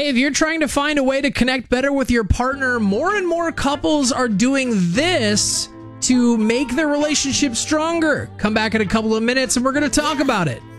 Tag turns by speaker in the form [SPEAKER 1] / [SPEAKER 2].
[SPEAKER 1] Hey, if you're trying to find a way to connect better with your partner, more and more couples are doing this to make their relationship stronger. Come back in a couple of minutes and we're going to talk about it.